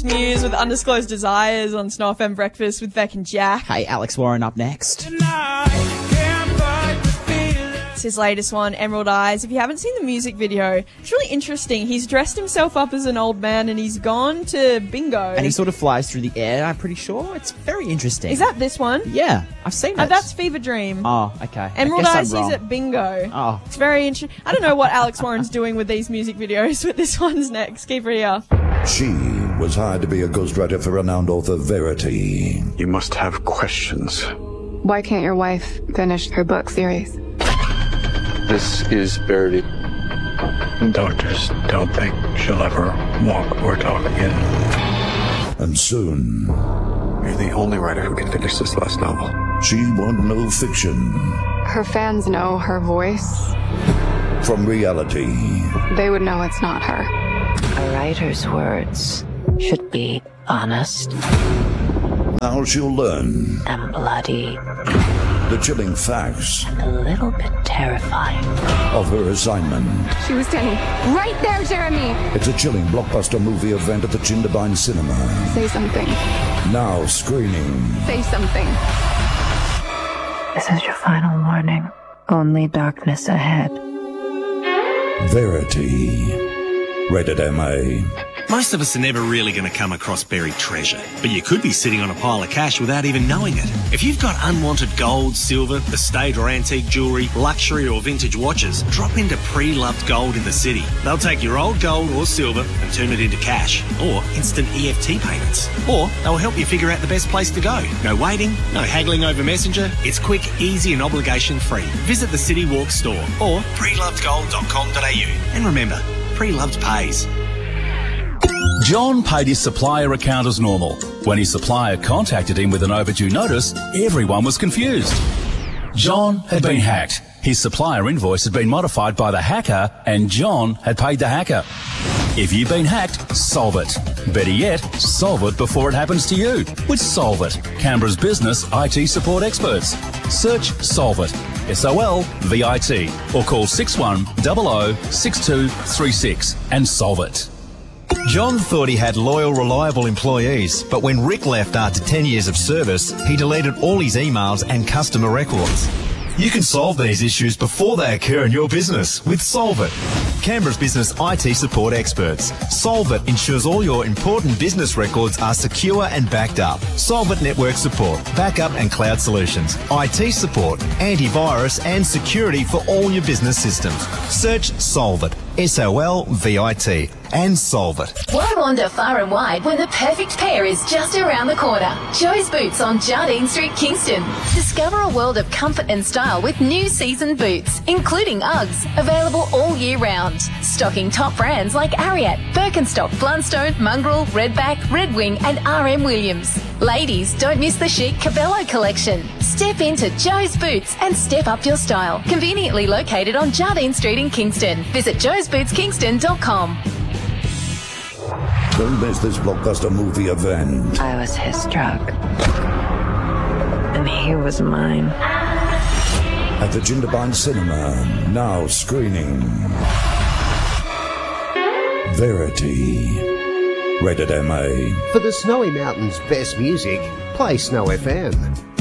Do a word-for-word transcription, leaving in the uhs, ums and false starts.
Muse with Undisclosed Desires on Snow F M Breakfast with Beck and Jack. Hey, Alex Warren up next. It's his latest one, Emerald Eyes. If you haven't seen the music video, it's really interesting. He's dressed himself up as an old man and he's gone to bingo. And he sort of flies through the air, I'm pretty sure. It's very interesting. Is that this one? Yeah, I've seen it. Uh, that's Fever Dream. Oh, okay. Emerald I Eyes, guess I'm he's wrong. at bingo. Oh. It's very interesting. I don't know what Alex Warren's doing with these music videos, but this one's next. Keep it here. She was hired to be a ghostwriter for renowned author Verity. You must have questions. Why can't your wife finish her book series? This is Verity. Doctors don't think she'll ever walk or talk again. And soon, You're the only writer who can finish this last novel. she won't know fiction Her fans know her voice. from reality. They would know it's not her. A writer's words should be honest Now she'll learn and bloody the chilling facts and a little bit terrifying. of her assignment. She was standing right there, Jeremy. It's a chilling blockbuster movie event at the Jindabyne Cinema. Say something. Now screening. Say something. This is your final warning. Only darkness ahead. Verity. Rated M A. Most of us are never really going to come across buried treasure, but you could be sitting on a pile of cash without even knowing it. If you've got unwanted gold, silver, estate or antique jewellery, luxury or vintage watches, drop into Pre-Loved Gold in the city. They'll take your old gold or silver and turn it into cash, or instant E F T payments. Or they'll help you figure out the best place to go. No waiting, no haggling over Messenger. It's quick, easy and obligation free. Visit the City Walk store or pre loved gold dot com dot a u. And remember, Pre-Loved pays. John paid his supplier account as normal. When his supplier contacted him with an overdue notice, everyone was confused. John had been hacked. His supplier invoice had been modified by the hacker, and John had paid the hacker. If you've been hacked, solve it. Better yet, solve it before it happens to you with Solve It, Canberra's business I T support experts. Search Solve It, S O L V I T, or call six one zero zero six two three six and solve it. John thought he had loyal, reliable employees, but when Rick left after ten years of service, he deleted all his emails and customer records. You can solve these issues before they occur in your business with Solve It, Canberra's business I T support experts. Solve It ensures all your important business records are secure and backed up. Solve It network support, backup and cloud solutions, I T support, antivirus and security for all your business systems. Search Solve It, S O L V I T, and solve it. Why wander far and wide when the perfect pair is just around the corner? Joe's Boots on Jardine Street, Kingston. Discover a world of comfort and style with new season boots, including Uggs, available all year round. Stocking top brands like Ariat, Birkenstock, Blundstone, Mongrel, Redback, Red Wing and R M Williams. Ladies, don't miss the chic Cabello collection. Step into Joe's Boots and step up your style. Conveniently located on Jardine Street in Kingston. Visit joes boots kingston dot com. Don't miss this blockbuster movie event. I was his drug, and he was mine. At the Jindabyne Cinema, now screening. Verity. Rated M A. For the Snowy Mountains' best music, play Snow F M.